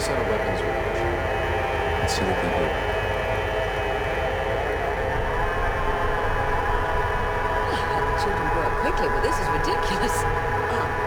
set of weapons range. Let's see what they do.